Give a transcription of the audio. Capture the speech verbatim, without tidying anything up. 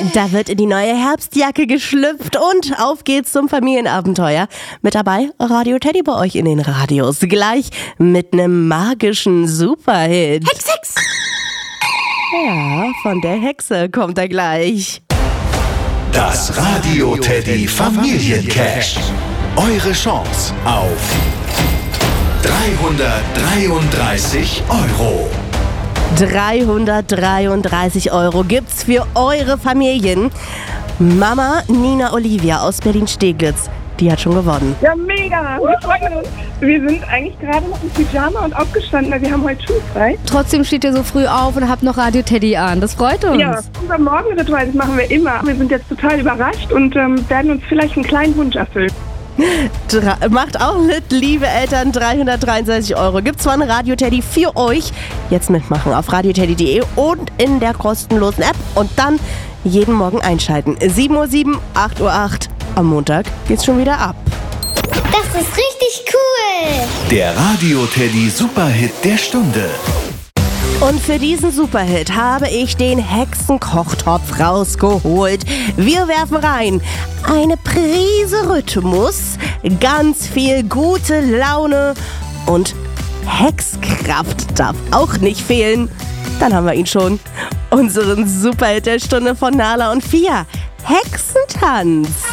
Da wird in die neue Herbstjacke geschlüpft und auf geht's zum Familienabenteuer. Mit dabei Radio Teddy bei euch in den Radios. Gleich mit einem magischen Superhit. Hex, Hex! Ja, von der Hexe kommt er gleich. Das Radio Teddy Familiencash. Eure Chance auf dreihundertdreiunddreißig Euro. dreihundertdreiunddreißig Euro gibt's für eure Familien. Mama Nina Olivia aus Berlin-Steglitz, die hat schon gewonnen. Ja, mega! Wir freuen uns. Wir sind eigentlich gerade noch im Pyjama und aufgestanden, weil wir haben heute schulfrei. Trotzdem steht ihr so früh auf und habt noch Radio Teddy an. Das freut uns. Ja, unser Morgenritual, das machen wir immer. Wir sind jetzt total überrascht und ähm, werden uns vielleicht einen kleinen Wunsch erfüllen. Dra- macht auch mit, liebe Eltern, dreihundertdreiunddreißig Euro gibt's von Radio Teddy für euch. Jetzt mitmachen auf radioteddy punkt de und in der kostenlosen App und dann jeden Morgen einschalten. sieben Uhr sieben, acht Uhr acht. Am Montag geht's schon wieder ab. Das ist richtig cool. Der Radio Teddy Superhit der Stunde. Und für diesen Superhit habe ich den Hexenkochtopf rausgeholt. Wir werfen rein eine Prise Rhythmus, ganz viel gute Laune und Hexkraft darf auch nicht fehlen. Dann haben wir ihn schon. Unseren Superhit der Stunde von Nala und Fia. Hexentanz.